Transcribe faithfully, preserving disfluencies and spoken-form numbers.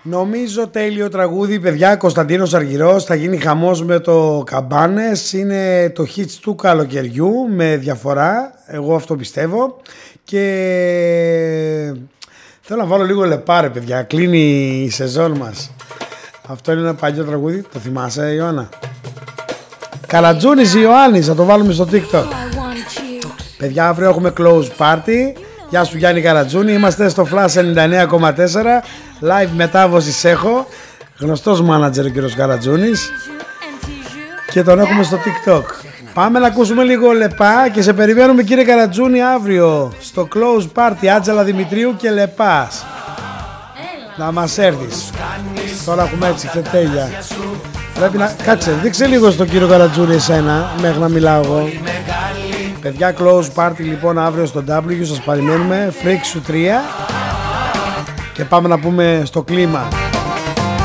Νομίζω τέλειο τραγούδι, παιδιά. Κωνσταντίνος Αργυρός, θα γίνει χαμός με το Καμπάνες. Είναι το hits του καλοκαιριού με διαφορά, εγώ αυτό πιστεύω. Και θέλω να βάλω λίγο λεπάρε, παιδιά. Κλείνει η σεζόν μας. Αυτό είναι ένα παλιό τραγούδι, το θυμάσαι, Ιωάννα? Καρατζούνης Ιωάννης, θα το βάλουμε στο TikTok. Παιδιά, αύριο έχουμε close party. Γεια σου Γιάννη Καρατζούνη, είμαστε στο Flash ενενήντα εννέα κόμμα τέσσερα. Live μετάβοση Σέχο. Γνωστός manager ο κύριος Καρατζούνης. Και τον έχουμε στο TikTok. Πάμε να ακούσουμε λίγο Λεπά και σε περιμένουμε κύριε Καρατζούνη αύριο στο close party Άτζελα Δημητρίου και Λεπάς. Να μας έρθεις. Τώρα έχουμε έτσι και τέλεια. Πρέπει να... Κάτσε, δείξε λίγο στον κύριο Καρατζούνη εσένα μέχρι να μιλάω εγώ. Παιδιά, close party λοιπόν αύριο στο W, σας περιμένουμε. Freak σου τρία. Και πάμε να πούμε στο κλίμα.